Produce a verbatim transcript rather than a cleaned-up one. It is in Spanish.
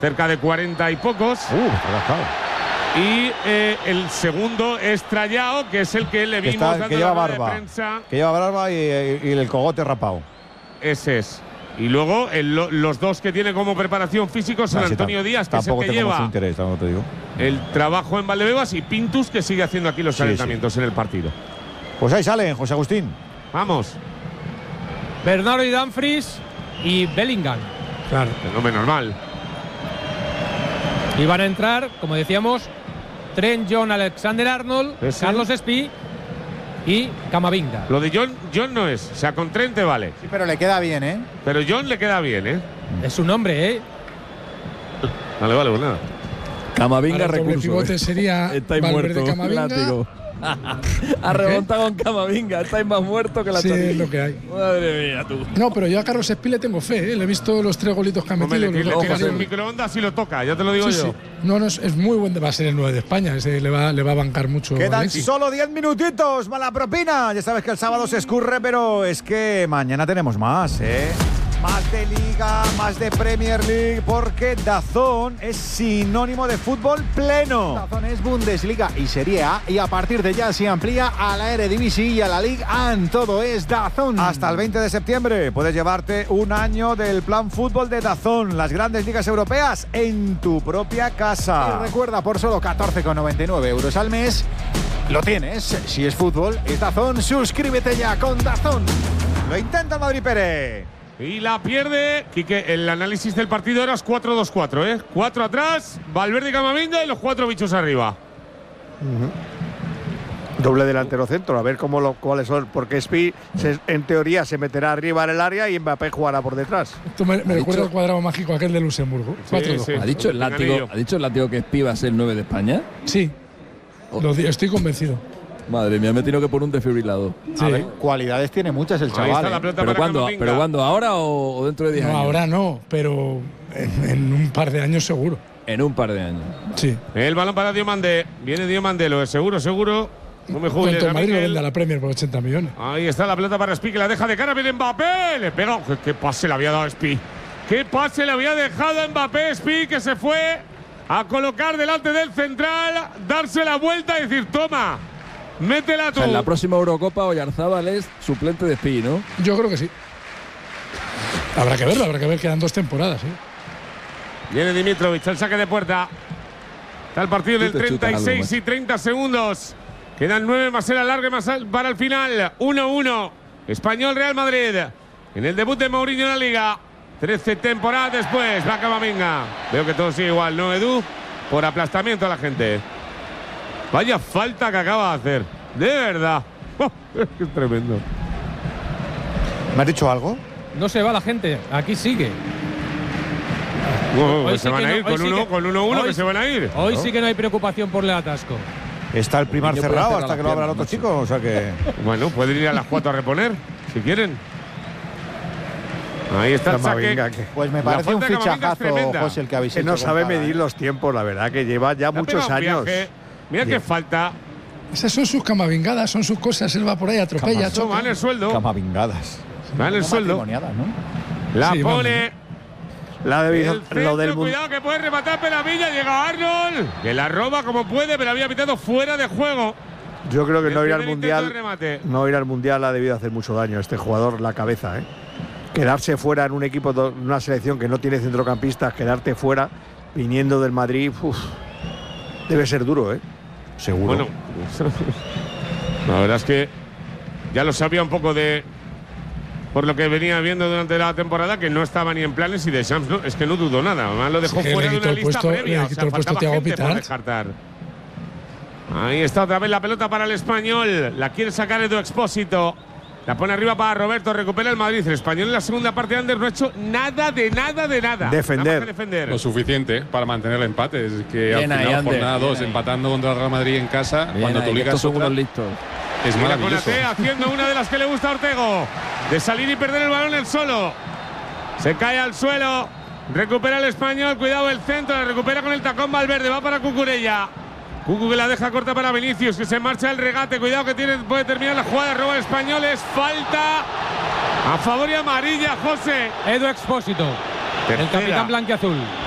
cerca de cuarenta y pocos. Uh, y eh, el segundo es Trayao, que es el que le vimos que está, dando que lleva la rueda barba, de prensa. Que lleva barba y, y, y el cogote rapado. Ese es. Y luego el, los dos que tiene como preparación físico son Ah, sí, Antonio Díaz, que es el que tengo lleva mucho interés, no te digo. el trabajo en Valdebebas, y Pintus, que sigue haciendo aquí los Sí, calentamientos sí. en el partido. Pues ahí salen, José Agustín. Vamos. Bernardo y Dumfries y Bellingham. Claro. Fenómeno normal. Y van a entrar, como decíamos, Trent, John, Alexander-Arnold, Ese. Carlos Espí y Camavinga. Lo de John, John no es. O sea, con Trent te vale. Sí, pero le queda bien, ¿eh? Pero John le queda bien, ¿eh? Es un hombre, ¿eh? Vale, vale, pues nada. Camavinga Ahora el doble recurso. pivote eh. sería Estáis Valverde, muertos. Camavinga. Látigo. Ha remontado con Camavinga. Estáis más muertos que la Sí, chorilla. es lo que hay. Madre mía, tú. No, pero yo a Carlos Espí le tengo fe, ¿eh? Le he visto los tres golitos que ha Hombre, metido. le, le los tiras dos el goles. microondas y lo toca, ya te lo digo Sí, yo. sí. No, no, es, es muy buen. Va a ser el nueve de España. Ese le va, le va a bancar mucho. Quedan Alexis. solo diez minutitos, mala propina. Ya sabes que el sábado se escurre, pero es que mañana tenemos más, ¿eh? Más de Liga, más de Premier League, porque DAZN es sinónimo de fútbol pleno. DAZN es Bundesliga y Serie A, y a partir de ya se amplía a la Eredivisie y a la Ligue uno. Todo es DAZN. Hasta el veinte de septiembre puedes llevarte un año del plan fútbol de DAZN, las grandes ligas europeas en tu propia casa. Y recuerda, por solo catorce con noventa y nueve euros al mes, lo tienes. Si es fútbol, es DAZN. Suscríbete ya con DAZN. Lo intenta el Madrid Pérez. Y la pierde. Quique, el análisis del partido era cuatro dos cuatro, ¿eh? Cuatro atrás, Valverde y Camavinga y los cuatro bichos arriba. Uh-huh. Doble delantero centro, a ver cómo lo, cuáles son, porque Espí se, en teoría se meterá arriba en el área y Mbappé jugará por detrás. Esto me, me recuerda al cuadrado mágico aquel de Luxemburgo. Sí, cuatro dos sí. cuatro. ¿Ha dicho el látigo, ¿ha dicho el látigo que Espí va a ser el nueve de España? Sí, lo di- estoy convencido. Madre mía, me he tenido que poner un desfibrilador. Sí. A ver, cualidades tiene muchas el Ahí chaval. está la ¿eh? pelota ¿Pero para cuándo, Camavinga. ¿Pero cuándo? ¿Ahora o, o dentro de diez No, años? ahora no, pero en, en un par de años seguro. En un par de años. Sí. El balón para Diomande. Viene Diomande, lo es seguro, seguro. No me juegues. Cuanto el Madrid lo vende a la Premier por ochenta millones. Ahí está la pelota para Espí, que la deja de cara. Viene Mbappé. Le pega. ¿Qué, qué pase le había dado a Espí? ¿Qué pase le había dejado a Mbappé? Espí, que se fue a colocar delante del central, darse la vuelta y decir: toma, métela O tú. sea, en la próxima Eurocopa Oyarzábal es suplente de Espí, ¿no? Yo creo que sí. Habrá que verlo, habrá que ver. Quedan dos temporadas, ¿eh? Viene Dimitrovic, el saque de puerta. Está el partido en el Tú te chutas treinta y seis algo, y treinta segundos. Quedan nueve más el alargue más al- para el final. uno uno. Español Real Madrid. En el debut de Mourinho en la Liga. trece temporadas después. Va Camavinga. Veo que todo sigue igual, ¿no, Edu? Por aplastamiento a la gente. Vaya falta que acaba de hacer. De verdad. Oh, es tremendo. ¿Me has dicho algo? No se va la gente, aquí sigue. Oh, Hoy se sí van que a no- ir hoy con sí uno, que- con uno uno hoy que sí- se van a ir. Hoy ¿no? sí que no hay preocupación por el atasco. Está el Primar Niño puede cerrado hacer a hasta las que lo abra el piernas, otro macho. chico, o sea que… Bueno, pueden ir a las cuatro a reponer, si quieren. Ahí está el saque. Camavinga, que, Pues me La parece un falta de Camavinga es fichajazo, tremenda. José, el que habéis que hecho no con sabe Zala, medir ¿eh? los tiempos, la verdad, que lleva ya Le ha muchos pegado un años. viaje. Mira Bien. qué falta. Esas son sus camavingadas, son sus cosas. Él va por ahí, atropella, Eso choca. va en el sueldo. Camavingadas. Va en el Una sueldo. matrimoniada, ¿no? La Sí, vamos. pone. La El debido, centro, lo del mun- cuidado que puede rematar Peravilla. Llega Arnold. Que la roba como puede, pero había pitado fuera de juego. Yo creo que El no ir al primer intento de mundial, remate. no ir al mundial ha debido hacer mucho daño a este jugador la cabeza, ¿eh? Quedarse fuera en un equipo, de una selección que no tiene centrocampistas, quedarte fuera viniendo del Madrid, uf, debe ser duro, ¿eh? Seguro. Bueno, la verdad es que ya lo sabía un poco de. Por lo que venía viendo durante la temporada, que no estaba ni en planes y de Shams, ¿no? Es que no dudó nada. Además lo dejó Sí, que fuera le de quitó una el lista puesto- previa. le O quitó sea, el puesto faltaba Thiago gente por Pitart. descartar. Ahí está otra vez la pelota para el Español. La quiere sacar Edu Expósito. La pone arriba para Roberto. Recupera el Madrid. El Español en la segunda parte de Ander no ha hecho nada de nada de nada. Defender. Nada más que defender. Lo suficiente para mantener el empate. Es que Bien al ahí, final, Ander, jornada bien dos, ahí. empatando contra el Real Madrid en casa, Bien cuando ahí, tu que liga estos es son otra, unos listos. es Mira maravilloso. Konaté haciendo una de las que le gusta a Ortego. De salir y perder el balón él solo. Se cae al suelo. Recupera el Español. Cuidado el centro. La recupera con el tacón Valverde. Va para Cucurella. Cucu que la deja corta para Vinicius. Que se marcha el regate. Cuidado que tiene, puede terminar la jugada. Roba el Español. Es falta a favor y amarilla, José. Edu Expósito, el Tercera. capitán blanquiazul.